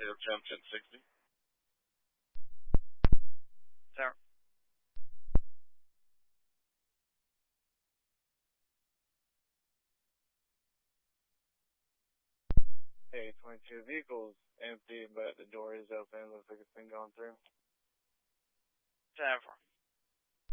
Jump 1060. Sir. Hey, 22 vehicles empty, but the door is open. Looks like it's been gone through. 10-4.